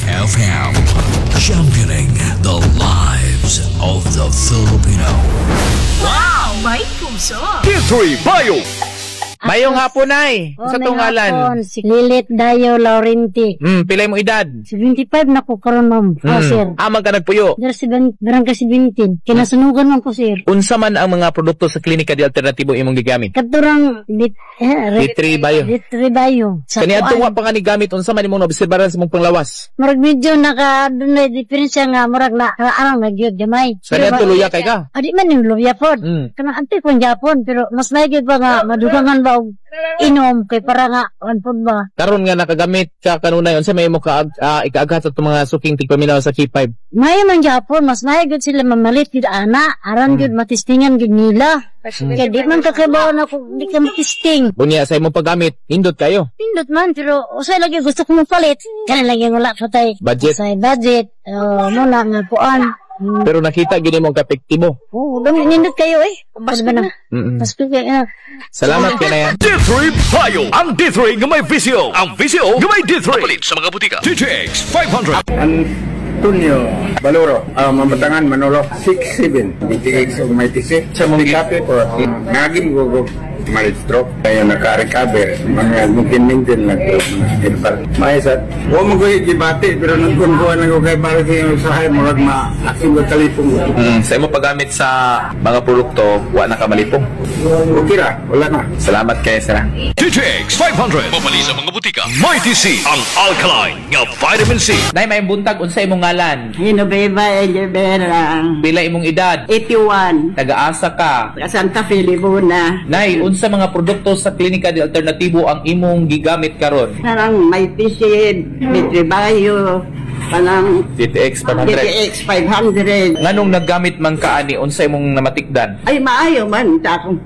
FM, championing the lives of the Filipino. Wow! May puso! D3 Bio! Mayong hapon ay sa tungalan. Si Lilit Dayo Laurenti. Pilay mo edad. 75 na ko karon ma'am. Sir. Amang ka nagpuyo. Barangay 17. Kinasunugan man ko, sir. Unsa man ang mga produkto sa klinika di alternatibo imong gigamit? Katurang D3 Bio. D3 Bayo. Kaniadto nga pa nga ni gamit unsa man imong naobserbahan sa imong panglawas? Murag medyo dunay diferensya nga murag na arang nagyod gamay. Kaniadto luya kay ka? Adi man yung luya pod. Kanang anti ko Japon pero mas nagyod ba nga madugangan ba og inom kay para nga pod ba. Karon nga nakagamit ka kanunay unsa may imong ikaaghat sa mga suking tigpaminaw sa K5? May man Japon mas nagyod sila mamalit gid ana aran gyud matistingan gid nila. Kaya di man kakabaw na ko di ka matisting. Bunya sa imong paggamit indot kayo. Pindot man, pero usay lagi gusto ko mapalit. Kanan lagi wala pa tayo. Budget. Usay budget. Muna nga puan. Pero nakita gini mong kapektibo. Oo, nindot kayo eh. Pasko na. Pasko kayo. Salamat kay na yan. D3 Bio! Ang D3 nga may visyo! Ang visyo nga may D3! Papalit sa mga butika. DTX 500! Antonio Baluro, Mamatangan, Manolo, 6'7", DTX of my TC. Sa mga kapit ko, naging gugo, malistro, kaya naka-recover, mga mungkin-mingkin lang ito, mga herbal. Maesat, huwag mo ko higibati, pero nagkunkuhan lang ko kay para sa yung usahay, murag ma-aking ko talipong ko. Sa imong paggamit sa mga produkto, wala na ka malipong. Okay ra, wala na. Salamat kay sir. DTX 500! Papalit sa mga butika. Mighty C! Ang alkaline nga vitamin C! Nay, may buntag unsa imong ngalan? Hinobeba Elvera, Pila imong edad? 81, Taga-asa ka? Santa Fe, Libuna. Nay, unsa mga produkto sa klinika di alternatibo ang imong gigamit karon? Parang may tisid, may tribayo, parang DTX 500. DTX 500. Nganong naggamit man ka ani unsa imong namatikdan? Ay, maayo man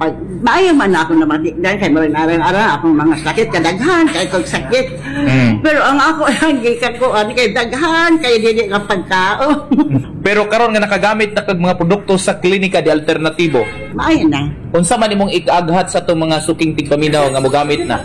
ako namatikdan kay maring-aring akong mga sakit, kadaghan, kay kong sakit. Pero ang ako, ang gikan ko, kay daghan, kay dili ka pagkao. Pero karon nga nakagamit na kag mga produkto sa klinika di alternatibo. Maayo na. Unsa man imong ikaaghat sa tong mga suking tigpaminaw nga mogamit na?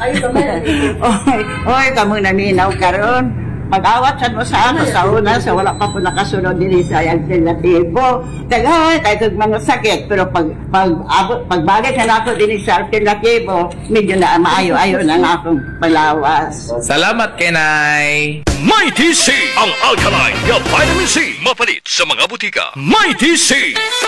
Oy, kamo naminaw karon. Pag-awat mo sa una sa wala pa po nakasunod din sa alternatibo. Tagay, kahit mga sakit. Pero pagbalik na ako din sa alternatibo, medyo na maayo-ayo na nga akong palawas. Salamat kay Nay. Mighty C! Ang alkaline nga vitamin C! Mapalit sa mga butika. Mighty C!